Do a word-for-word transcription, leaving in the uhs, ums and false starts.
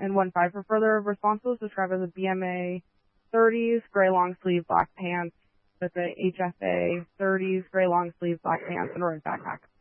and one five for further responses. Described as a B M A thirties, gray long sleeve, black pants with a H F A thirties, gray long sleeve, black pants, and a red backpack.